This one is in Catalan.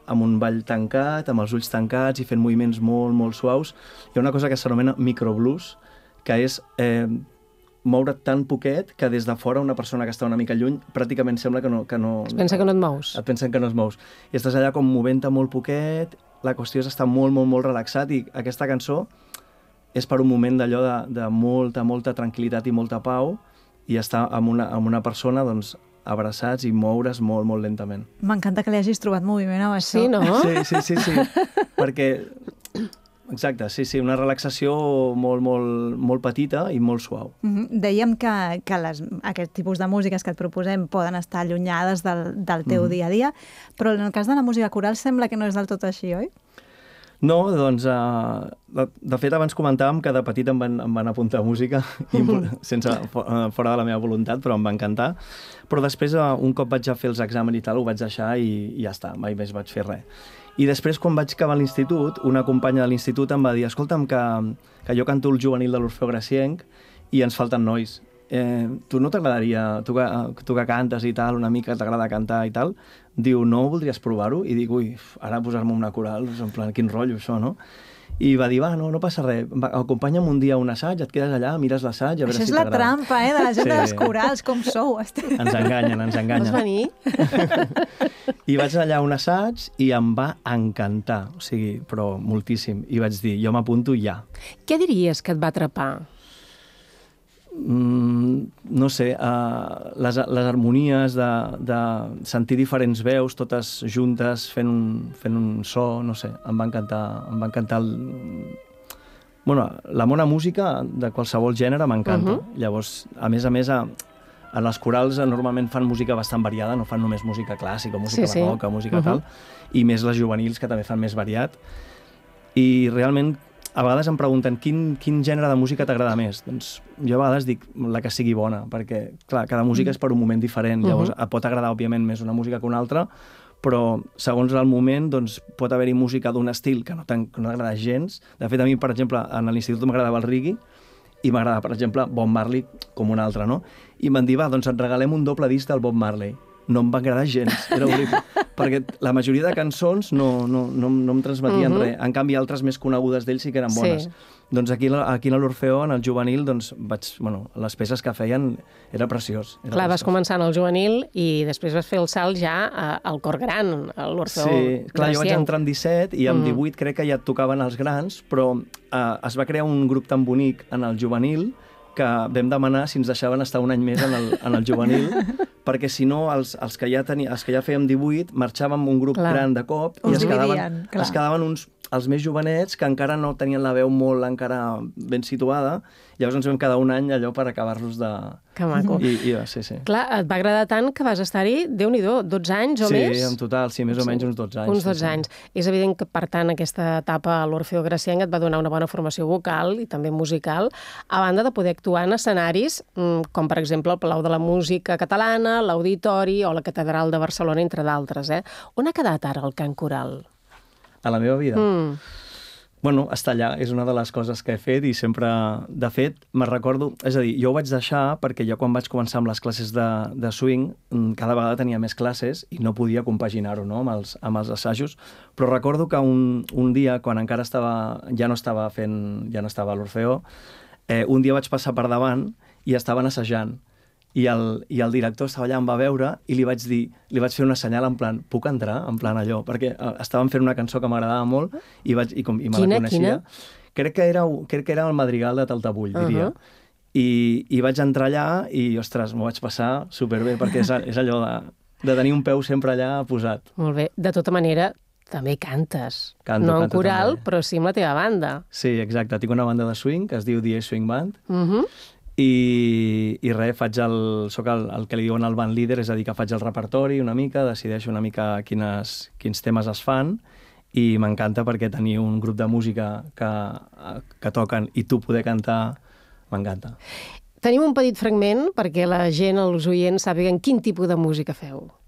amb un ball tancat, amb els ulls tancats i fent moviments molt, molt suaus. Hi ha una cosa que s'anomena microblues, que és moure't tan poquet que des de fora una persona que està una mica lluny pràcticament sembla que no... Es pensa que no et mous. Et pensen que no es mous. I estàs allà com movent-te molt poquet, la qüestió és estar molt, molt, molt relaxat i aquesta cançó és per un moment d'allò de molta, molta tranquil·litat i molta pau i estar amb una persona, doncs, abraçats i moure's molt, molt lentament. M'encanta que li hagis trobat moviment amb això. Sí, no? Sí. Perquè, exacte, sí, una relaxació molt, molt, molt petita i molt suau. Dèiem que aquest tipus de músiques que et proposem poden estar allunyades del teu dia a dia, però en el cas de la música coral sembla que no és del tot així, oi? No, doncs, de fet, abans comentàvem que de petit em van apuntar a música, fora de la meva voluntat, però em va encantar. Però després, un cop vaig a fer els exàmens i tal, ho vaig deixar i ja està, mai més vaig fer res. I després, quan vaig acabar l'institut, una companya de l'institut em va dir escolta'm, que jo canto el juvenil de l'Orfeó Gracienc i ens falten nois. Tu no t'agradaria, tu que cantes i tal, una mica t'agrada cantar i tal, diu, no voldries provar-ho? I dic, ui, ara posar-me una coral, en plan, quin rotllo això, no? I va dir, no passa res, acompanya'm un dia a un assaig, et quedes allà, mires l'assaig, a veure si t'agrada. Això és la trampa, de la gent de les corals, com sou? Ens enganyen. Vols venir? I vaig allà a un assaig i em va encantar, o sigui, però moltíssim. I vaig dir, jo m'apunto ja. Què diries que et va atrapar? No sé, les harmonies de sentir diferents veus totes juntes fent un so, no sé, em va encantar la bona música de qualsevol gènere m'encanta. Llavors, a més, a les corals normalment fan música bastant variada, no fan només música clàssica, música barroca, música tal, i més les juvenils que també fan més variat. I realment a vegades em pregunten quin gènere de música t'agrada més. Doncs jo a vegades dic la que sigui bona, perquè, clar, cada música és per un moment diferent. Llavors, et pot agradar, òbviament, més una música que una altra, però segons el moment doncs, pot haver-hi música d'un estil que no t'agrada gens. De fet, a mi, per exemple, a l'institut m'agradava el reggae i m'agrada, per exemple, Bob Marley com un altre, no? I em van dir, doncs et regalem un doble disc del Bob Marley. No em va agradar gens, era horrible, perquè la majoria de cançons no em transmetien res. En canvi, altres més conegudes d'ells sí que eren bones. Doncs aquí a l'Orfeó, en el juvenil, doncs les peces que feien era preciós. Clar, vas començar en el juvenil i després vas fer el salt ja al cor gran, a l'Orfeó Gracienc. Sí, clar, jo vaig entrar amb 17 i amb 18 crec que ja et tocaven els grans, però es va crear un grup tan bonic en el juvenil que vam demanar si ens deixaven estar un any més en el juvenil, perquè si no els que ja fèiem 18 marxàvem un grup gran de cop i es quedaven els més jovenets que encara no tenien la veu molt encara ben situada, llavors ens vam quedar un any allò per acabar-los de... Que maco. Sí. Clar, et va agradar tant que vas estar-hi, Déu-n'hi-do, 12 anys o més? Sí, en total, sí, més o menys uns 12 anys. Uns 12 anys. És evident que, per tant, aquesta etapa a l'Orfeó Gracienc et va donar una bona formació vocal i també musical, a banda de poder actuar en escenaris com, per exemple, el Palau de la Música Catalana, l'Auditori o la Catedral de Barcelona, entre d'altres. On ha quedat ara el cant coral? A la meva vida? Bueno, està allà, és una de les coses que he fet i sempre, de fet, me'n recordo... És a dir, jo ho vaig deixar perquè jo quan vaig començar amb les classes de swing cada vegada tenia més classes i no podia compaginar-ho, no?, amb els assajos, però recordo que un dia, quan encara ja no estava a l'Orfeó, un dia vaig passar per davant i estaven assajant. I el director estava allà, em va veure i li vaig fer una senyal en plan, puc entrar? En plan allò, perquè estàvem fent una cançó que m'agradava molt i me la coneixia. Crec que era el Madrigal de Taltabull, diria. I vaig entrar allà i, ostres, m'ho vaig passar superbé, perquè és allò de tenir un peu sempre allà posat. Molt bé. De tota manera, també cantes. No en coral, però sí amb la teva banda. Sí, exacte. Tinc una banda de swing que es diu The Swing Band. I res, soc el que li diuen el band líder, és a dir, que faig el repertori una mica, decideixo una mica quins temes es fan i m'encanta perquè tenir un grup de música que toquen i tu poder cantar, m'encanta. Tenim un petit fragment perquè la gent, els oients, sàpiguen quin tipus de música feu.